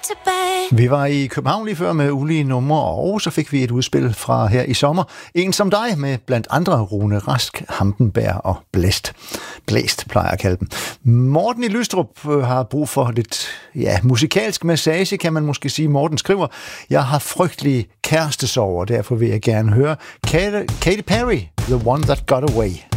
Vi var i København lige før med ulige numre, og så fik vi et udspil fra her i sommer. En som dig med blandt andre Rune Rask, Hampenberg og Blæst, plejer jeg at kalde dem. Morten i Lystrup har brug for lidt musikalsk massage, kan man måske sige. Morten skriver, jeg har frygtelig kærestesorg, og derfor vil jeg gerne høre Katy Perry, The One That Got Away.